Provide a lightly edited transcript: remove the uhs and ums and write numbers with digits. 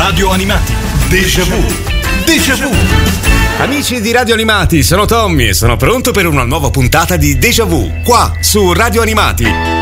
Radio Animati. Déjà vu. Déjà vu. Amici di Radio Animati, sono Tommy e sono pronto per una nuova puntata di Déjà vu, qua su Radio Animati.